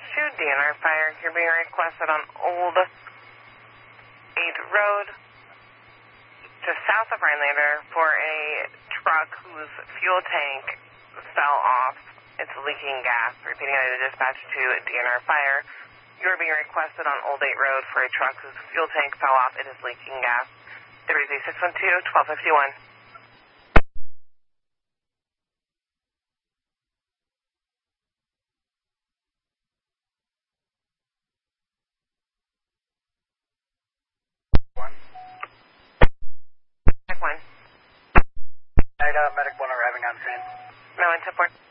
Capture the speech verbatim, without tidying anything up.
two, D N R fire. You're being requested on Old eighth Road, just south of Rhinelander, for a truck whose fuel tank fell off. It's leaking gas. Repeating out of dispatch to D N R fire. You are being requested on Old eighth Road for a truck whose fuel tank fell off. It is leaking gas. three zero six one two, twelve fifty-one. One. Check one. Night, uh, medic one arriving on scene. No, one, ten four.